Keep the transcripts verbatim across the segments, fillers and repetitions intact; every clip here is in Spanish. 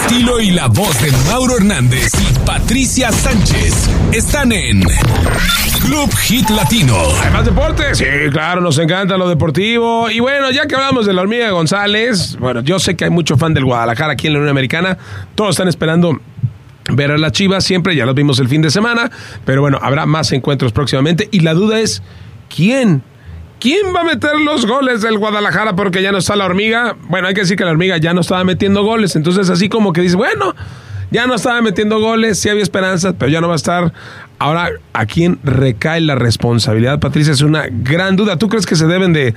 estilo y la voz de Mauro Hernández y Patricia Sánchez están en Club Hit Latino. ¿Hay más deportes? Sí, claro, nos encanta lo deportivo. Y bueno, ya que hablamos de la Hormiga González, bueno, yo sé que hay mucho fan del Guadalajara aquí en la Unión Americana. Todos están esperando ver a las Chivas, siempre, ya los vimos el fin de semana. Pero bueno, habrá más encuentros próximamente. Y la duda es, ¿quién? ¿Quién va a meter los goles del Guadalajara porque ya no está la Hormiga? Bueno, hay que decir que la Hormiga ya no estaba metiendo goles. Entonces así como que dice, bueno, ya no estaba metiendo goles, sí había esperanzas, pero ya no va a estar. Ahora, ¿a quién recae la responsabilidad, Patricia? Es una gran duda. ¿Tú crees que se deben de,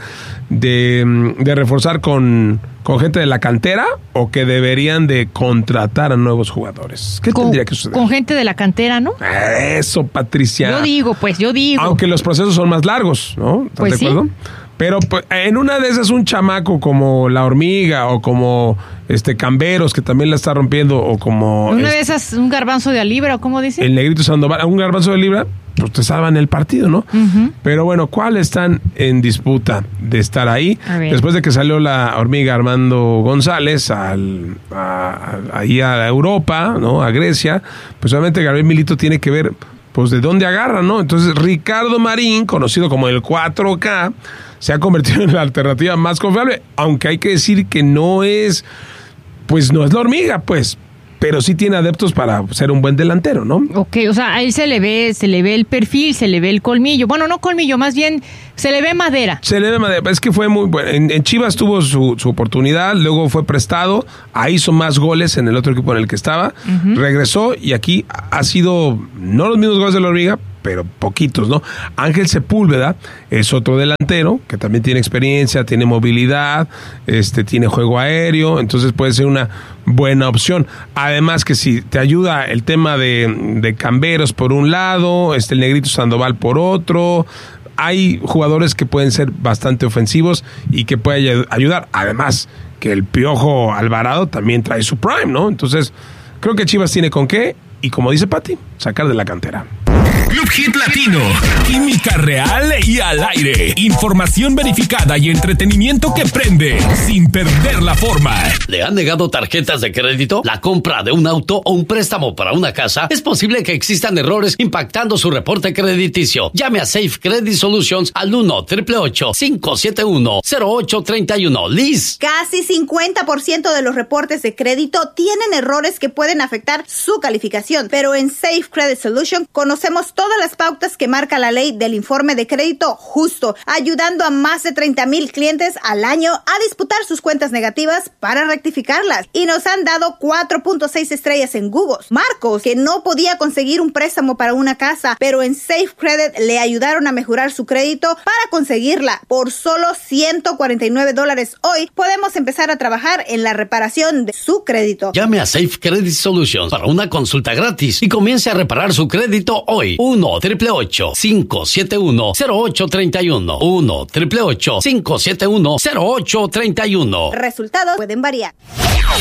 de, de reforzar con, con gente de la cantera o que deberían de contratar a nuevos jugadores? ¿Qué con, tendría que suceder? Con gente de la cantera, ¿no? Eso, Patricia. Yo digo, pues, yo digo. Aunque los procesos son más largos, ¿no? ¿Estás pues de acuerdo? Sí. Pero pues, en una de esas un chamaco como la Hormiga o como este Camberos, que también la está rompiendo, o como... Una este, de esas, un garbanzo de a libra, ¿o cómo dice? El Negrito Sandoval, un garbanzo de libra, pues te salvan el partido, ¿no? Uh-huh. Pero bueno, ¿cuáles están en disputa de estar ahí? Después de que salió la Hormiga Armando González al, a, a, ahí a Europa, ¿no? A Grecia, pues obviamente Gabriel Milito tiene que ver, pues, de dónde agarra, ¿no? Entonces, Ricardo Marín, conocido como el cuatro K, se ha convertido en la alternativa más confiable, aunque hay que decir que no es, pues no es la Hormiga, pues, pero sí tiene adeptos para ser un buen delantero, ¿no? Ok, o sea, a él se le ve, se le ve el perfil, se le ve el colmillo. Bueno, no colmillo, más bien se le ve madera. Se le ve madera, es que fue muy bueno. En, en Chivas tuvo su, su oportunidad, luego fue prestado, ahí hizo más goles en el otro equipo en el que estaba, uh-huh. Regresó y aquí ha sido, no los mismos goles de la Hormiga, pero poquitos, ¿no? Ángel Sepúlveda es otro delantero que también tiene experiencia, tiene movilidad, este, tiene juego aéreo, entonces puede ser una buena opción. Además que si te ayuda el tema de, de Camberos por un lado, este, el Negrito Sandoval por otro, hay jugadores que pueden ser bastante ofensivos y que pueden ayudar. Además que el Piojo Alvarado también trae su prime, ¿no? Entonces creo que Chivas tiene con qué y, como dice Pati, sacar de la cantera. Club Hit Latino, química real y al aire, información verificada y entretenimiento que prende sin perder la forma. ¿Le han negado tarjetas de crédito? ¿La compra de un auto o un préstamo para una casa? Es posible que existan errores impactando su reporte crediticio. Llame a Safe Credit Solutions al uno, ocho ocho ocho, cinco siete uno, cero ocho tres uno. Liz. Casi cincuenta por ciento de los reportes de crédito tienen errores que pueden afectar su calificación, pero en Safe Credit Solutions conocemos todas las pautas que marca la ley del informe de crédito justo, ayudando a más de treinta mil clientes al año a disputar sus cuentas negativas para rectificarlas. Y nos han dado cuatro punto seis estrellas en Google. Marcos, que no podía conseguir un préstamo para una casa, pero en Safe Credit le ayudaron a mejorar su crédito para conseguirla. Por solo ciento cuarenta y nueve dólares hoy, podemos empezar a trabajar en la reparación de su crédito. Llame a Safe Credit Solutions para una consulta gratis y comience a reparar su crédito hoy. uno, ocho ocho ocho, cinco siete uno, cero ocho tres uno. uno, ocho ocho ocho, cinco siete uno, cero ocho tres uno. Resultados pueden variar.